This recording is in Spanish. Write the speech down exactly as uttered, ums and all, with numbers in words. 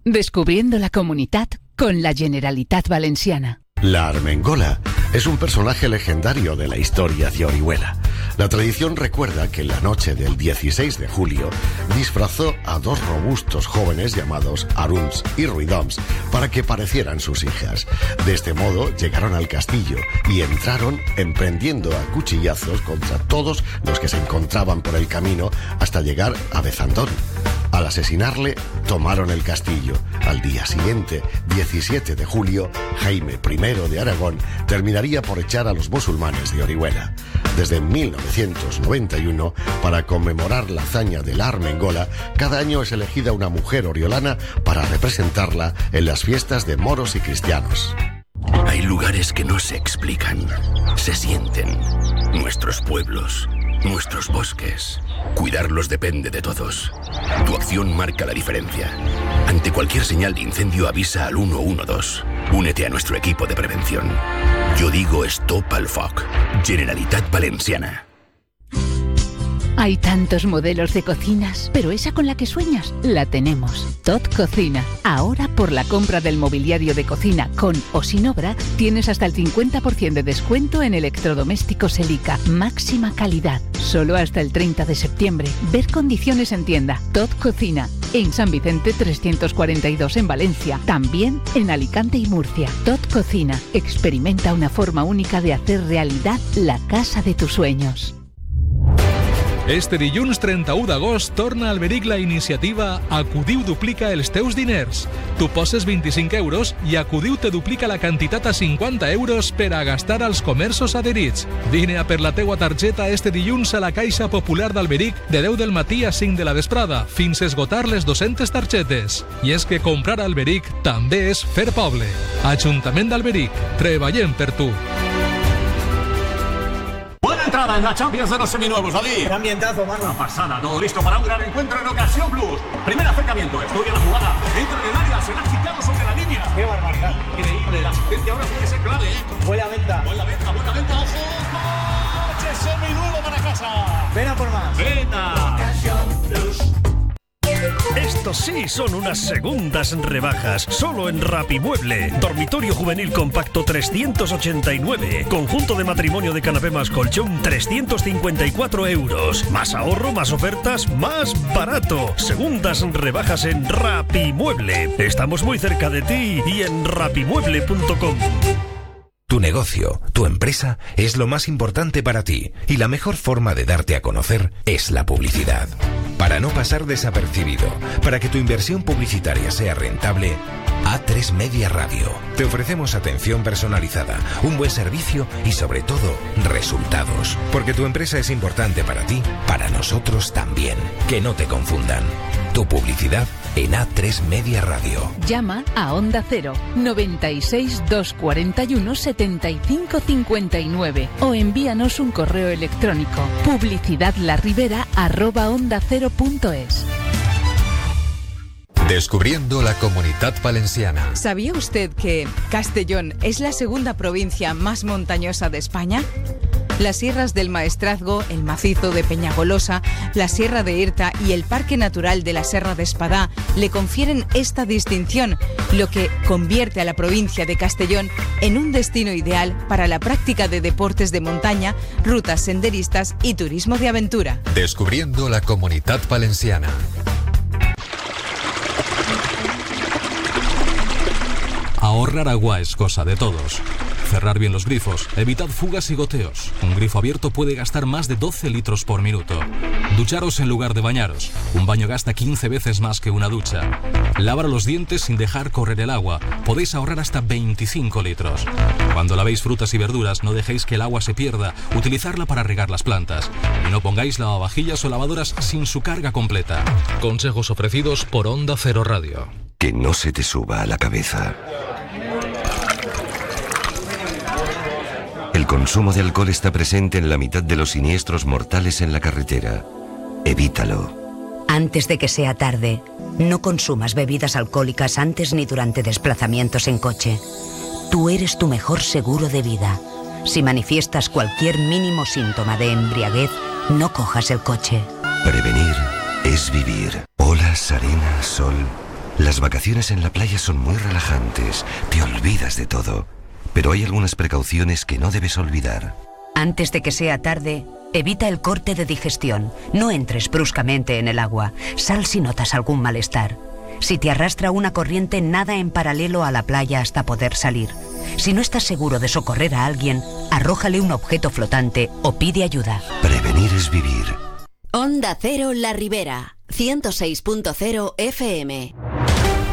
Descubriendo la Comunitat con la Generalitat Valenciana. La Armengola es un personaje legendario de la historia de Orihuela. La tradición recuerda que en la noche del dieciséis de julio disfrazó a dos robustos jóvenes llamados Aruns y Ruidoms para que parecieran sus hijas. De este modo llegaron al castillo y entraron emprendiendo a cuchillazos contra todos los que se encontraban por el camino hasta llegar a Bezandón. Al asesinarle, tomaron el castillo. Al día siguiente, diecisiete de julio, Jaime primero de Aragón terminaría por echar a los musulmanes de Orihuela. Desde mil novecientos noventa y uno, para conmemorar la hazaña de la Armengola, cada año es elegida una mujer oriolana para representarla en las fiestas de moros y cristianos. Hay lugares que no se explican, se sienten. Nuestros pueblos, nuestros bosques. Cuidarlos depende de todos. Tu acción marca la diferencia. Ante cualquier señal de incendio, avisa al uno uno dos. Únete a nuestro equipo de prevención. Yo digo Stop al Foc. Generalitat Valenciana. Hay tantos modelos de cocinas, pero esa con la que sueñas, la tenemos. Tot Cocina. Ahora, por la compra del mobiliario de cocina con o sin obra, tienes hasta el cincuenta por ciento de descuento en electrodomésticos Elica. Máxima calidad. Solo hasta el treinta de septiembre. Ver condiciones en tienda. Tot Cocina. En San Vicente trescientos cuarenta y dos en Valencia. También en Alicante y Murcia. Tot Cocina. Experimenta una forma única de hacer realidad la casa de tus sueños. Este dilluns trenta-u d'agost torna a Alberic la iniciativa Acudiu duplica els teus diners. Tu poses vint-i-cinc euros i Acudiu te duplica la quantitat a cinquanta euros per a gastar als comerços adherits. Vine a per la teua targeta este dilluns a la Caixa Popular d'Alberic de deu del matí a cinc de la vesprada, fins a esgotar les dues-centes targetes. I és que comprar a Alberic també és fer poble. Ajuntament d'Alberic, treballem per tu. En la Champions de los seminuevos, David. ¡Qué ambientazo, mano! Una pasada, todo listo para un gran encuentro en Ocasión Plus. Primer acercamiento, estudia la jugada, entra en el área, se la ha quitado sobre la línea. ¡Qué barbaridad! Increíble, la asistencia ahora tiene que ser clave, ¿eh? Buena venta. Buena venta, buena venta, ojo. ¡Coche seminuevo para casa! Ven a por más. ¡Venta! Ocasión Plus. Estos sí son unas segundas rebajas, solo en Rapimueble. Dormitorio juvenil compacto trescientos ochenta y nueve. Conjunto de matrimonio de canapé más colchón trescientos cincuenta y cuatro euros. Más ahorro, más ofertas, más barato. Segundas rebajas en Rapimueble. Estamos muy cerca de ti y en rapimueble punto com. Tu negocio, tu empresa, es lo más importante para ti y la mejor forma de darte a conocer es la publicidad. Para no pasar desapercibido, para que tu inversión publicitaria sea rentable, A tres Media Radio. Te ofrecemos atención personalizada, un buen servicio y sobre todo, resultados. Porque tu empresa es importante para ti, para nosotros también. Que no te confundan. Tu publicidad en A tres Media Radio. Llama a Onda Cero noventa y seis, doscientos cuarenta y uno, setenta y cinco cincuenta y nueve o envíanos un correo electrónico publicidadlarribera arroba onda cero punto es. Descubriendo la Comunitat Valenciana. ¿Sabía usted que Castellón es la segunda provincia más montañosa de España? Las sierras del Maestrazgo, el macizo de Peñagolosa, la Sierra de Irta y el Parque Natural de la Serra de Espadá le confieren esta distinción, lo que convierte a la provincia de Castellón en un destino ideal para la práctica de deportes de montaña, rutas senderistas y turismo de aventura. Descubriendo la Comunitat Valenciana. Ahorrar agua es cosa de todos. Cerrar bien los grifos, evitad fugas y goteos. Un grifo abierto puede gastar más de doce litros por minuto. Ducharos en lugar de bañaros. Un baño gasta quince veces más que una ducha. Lavar los dientes sin dejar correr el agua. Podéis ahorrar hasta veinticinco litros. Cuando lavéis frutas y verduras, no dejéis que el agua se pierda. Utilizarla para regar las plantas. Y no pongáis lavavajillas o lavadoras sin su carga completa. Consejos ofrecidos por Onda Cero Radio. Que no se te suba a la cabeza. El consumo de alcohol está presente en la mitad de los siniestros mortales en la carretera. Evítalo. Antes de que sea tarde, no consumas bebidas alcohólicas antes ni durante desplazamientos en coche. Tú eres tu mejor seguro de vida. Si manifiestas cualquier mínimo síntoma de embriaguez, no cojas el coche. Prevenir es vivir. Olas, arena, sol. Las vacaciones en la playa son muy relajantes, te olvidas de todo. Pero hay algunas precauciones que no debes olvidar. Antes de que sea tarde, evita el corte de digestión. No entres bruscamente en el agua. Sal si notas algún malestar. Si te arrastra una corriente, nada en paralelo a la playa hasta poder salir. Si no estás seguro de socorrer a alguien, arrójale un objeto flotante o pide ayuda. Prevenir es vivir. Onda Cero La Ribera, ciento seis punto cero F M.